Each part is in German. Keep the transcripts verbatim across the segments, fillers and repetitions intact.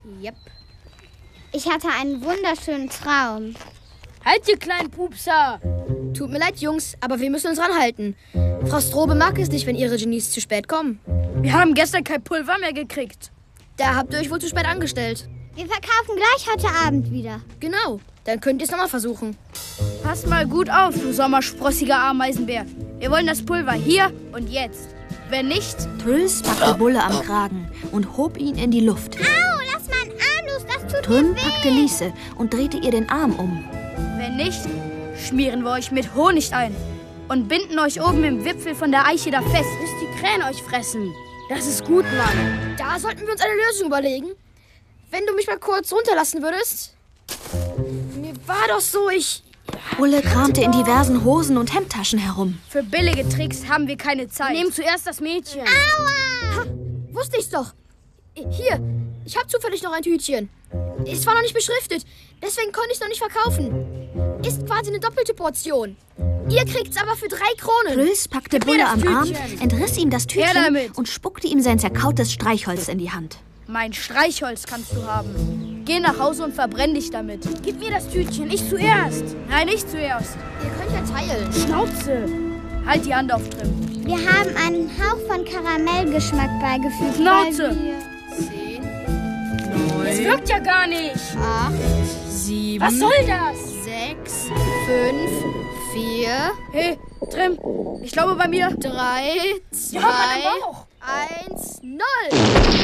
Yep. Ich hatte einen wunderschönen Traum. Halt, ihr kleinen Pupser! Tut mir leid, Jungs, aber wir müssen uns ranhalten. Frau Strobe mag es nicht, wenn ihre Genies zu spät kommen. Wir haben gestern kein Pulver mehr gekriegt. Da habt ihr euch wohl zu spät angestellt. Wir verkaufen gleich heute Abend wieder. Genau, dann könnt ihr es nochmal versuchen. Pass mal gut auf, du sommersprossiger Ameisenbär. Wir wollen das Pulver hier und jetzt. Wenn nicht... Trüss packte Bulle am Kragen und hob ihn in die Luft. Au, lass meinen Arm los, das tut Trüm mir weh. packte Liese und drehte ihr den Arm um. Wenn nicht, schmieren wir euch mit Honig ein und binden euch oben im Wipfel von der Eiche da fest, bis die Krähen euch fressen. Das ist gut, Mann. Da sollten wir uns eine Lösung überlegen. Wenn du mich mal kurz runterlassen würdest. Mir war doch so, ich... Bulle kramte in diversen Hosen und Hemdtaschen herum. Für billige Tricks haben wir keine Zeit. Nehmen zuerst das Mädchen. Aua! Ha, wusste ich's doch. Hier, ich habe zufällig noch ein Tütchen. Es war noch nicht beschriftet, deswegen konnte ich es noch nicht verkaufen. Ist quasi eine doppelte Portion. Ihr kriegt's aber für drei Kronen. Trüss packte Bulle am Arm, entriss ihm das Her Tütchen damit. und spuckte ihm sein zerkautes Streichholz in die Hand. Mein Streichholz kannst du haben. Geh nach Hause und verbrenn dich damit. Gib mir das Tütchen, ich zuerst. Nein, nicht zuerst. Ihr könnt ja teilen. Schnauze. Halt die Hand auf Trim. Wir haben einen Hauch von Karamellgeschmack beigefügt. Schnauze. weil wir- Zehn. Neun. Das wirkt ja gar nicht. Acht, Sieben. Was soll das? sechs, fünf, vier, Hey, Trim. Ich glaube bei mir. drei, Ja, Mann, zwei, im Bauch. eins, null.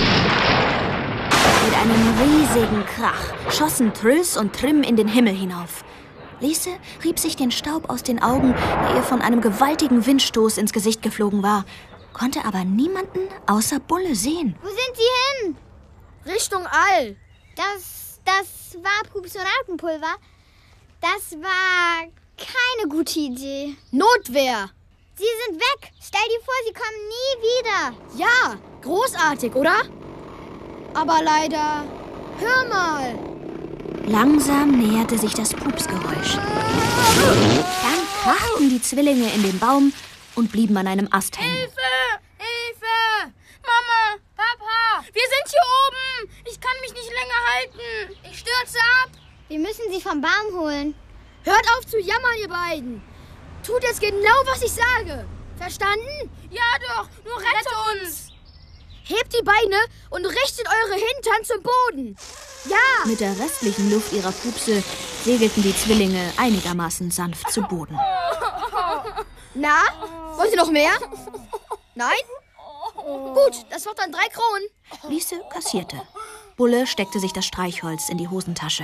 Mit einem riesigen Krach schossen Trüss und Trim in den Himmel hinauf. Liese rieb sich den Staub aus den Augen, der ihr von einem gewaltigen Windstoß ins Gesicht geflogen war, konnte aber niemanden außer Bulle sehen. Wo sind Sie hin? Richtung All. Das, das war Pups- und Alpenpulver. Das war keine gute Idee. Notwehr. Sie sind weg. Stell dir vor, sie kommen nie wieder. Ja, großartig, oder? Aber leider... Hör mal. Langsam näherte sich das Pupsgeräusch. Dann krachten die Zwillinge in den Baum und blieben an einem Ast hängen. Hilfe! Hilfe! Mama! Papa! Wir sind hier oben! Ich kann mich nicht länger halten! Ich stürze ab! Wir müssen sie vom Baum holen. Hört auf zu jammern, ihr beiden! Tut jetzt genau, was ich sage! Verstanden? Ja doch! Nur rette uns! Hebt die Beine und richtet eure Hintern zum Boden! Ja! Mit der restlichen Luft ihrer Pupse segelten die Zwillinge einigermaßen sanft zu Boden. Na? Wollt ihr noch mehr? Nein? Gut, das wird dann drei Kronen. Liese kassierte. Bulle steckte sich das Streichholz in die Hosentasche.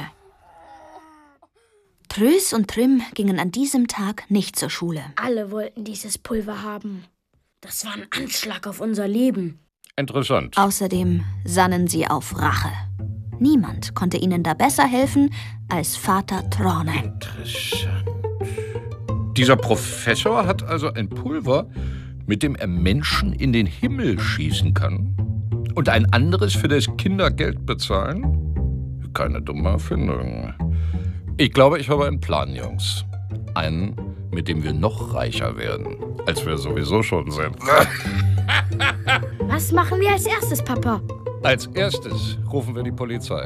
Trüss und Trim gingen an diesem Tag nicht zur Schule. Alle wollten dieses Pulver haben. Das war ein Anschlag auf unser Leben. Interessant. Außerdem sannen sie auf Rache. Niemand konnte ihnen da besser helfen als Vater Trone. Interessant. Dieser Professor hat also ein Pulver, mit dem er Menschen in den Himmel schießen kann und ein anderes für das Kindergeld bezahlen? Keine dumme Erfindung. Ich glaube, ich habe einen Plan, Jungs. Einen, mit dem wir noch reicher werden, als wir sowieso schon sind. Was machen wir als erstes, Papa? Als erstes rufen wir die Polizei.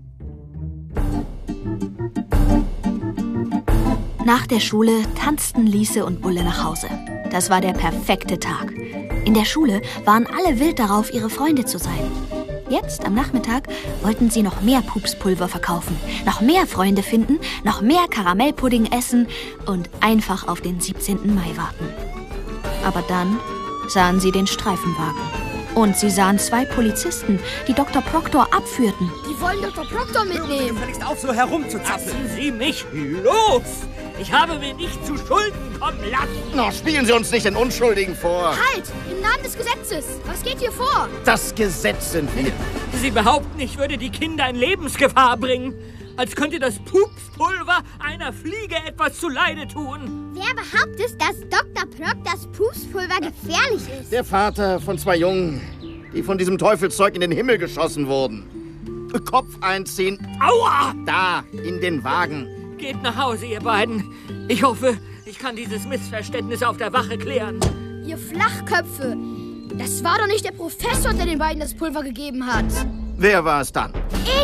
Nach der Schule tanzten Liese und Bulle nach Hause. Das war der perfekte Tag. In der Schule waren alle wild darauf, ihre Freunde zu sein. Jetzt, am Nachmittag, wollten sie noch mehr Pupspulver verkaufen, noch mehr Freunde finden, noch mehr Karamellpudding essen und einfach auf den siebzehnten Mai warten. Aber dann sahen sie den Streifenwagen. Und sie sahen zwei Polizisten, die Doktor Proctor abführten. Die wollen Doktor Proctor mitnehmen. Gefälligst auf, so herumzuzappeln. Lassen Sie mich los! Ich habe mir nicht zu Schulden kommen lassen. Na, spielen Sie uns nicht den Unschuldigen vor. Halt! Im Namen des Gesetzes! Was geht hier vor? Das Gesetz sind wir. Sie behaupten, ich würde die Kinder in Lebensgefahr bringen. Als könnte das Pupspulver einer Fliege etwas zuleide tun. Wer behauptet, dass Doktor Proctors Pupspulver gefährlich ist? Der Vater von zwei Jungen, die von diesem Teufelszeug in den Himmel geschossen wurden. Kopf einziehen. Aua! Da, in den Wagen. Geht nach Hause, ihr beiden. Ich hoffe, ich kann dieses Missverständnis auf der Wache klären. Ihr Flachköpfe! Das war doch nicht der Professor, der den beiden das Pulver gegeben hat. Wer war es dann?